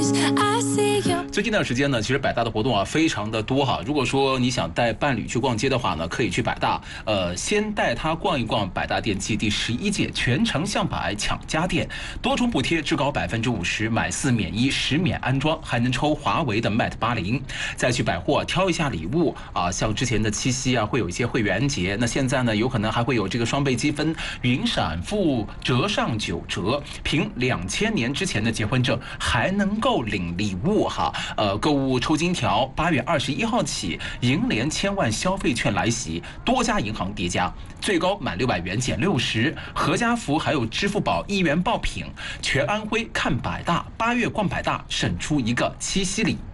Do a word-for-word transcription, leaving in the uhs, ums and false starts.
最近一段时间呢，其实百大的活动啊非常的多哈。如果说你想带伴侣去逛街的话呢，可以去百大，呃，先带他逛一逛百大电器第十一届全程象百抢家电，多重补贴至高百分之五十，买四免一，十免安装，还能抽华为的 Mate 八零。再去百货挑一下礼物啊，像之前的七夕啊，会有一些会员节，那现在呢，有可能还会有这个双倍积分、云闪付折上九折，凭两千年之前的结婚证还能够领礼物哈。呃，购物抽金条，八月二十一号起，银联千万消费券来袭，多家银行叠加，最高满六百元减六十，合家福还有支付宝一元爆品，全安徽看百大，八月逛百大，省出一个七夕礼。